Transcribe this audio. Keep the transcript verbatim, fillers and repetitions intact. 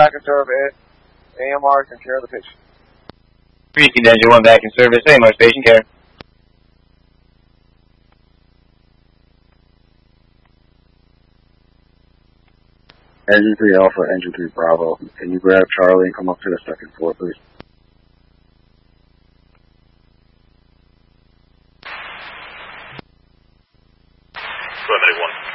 back in service. A M R can care of the patient. Receive Engine one back in service. A M R station care. Engine three Alpha, Engine three Bravo. Can you grab Charlie and come up to the second floor, please? Affirmative one.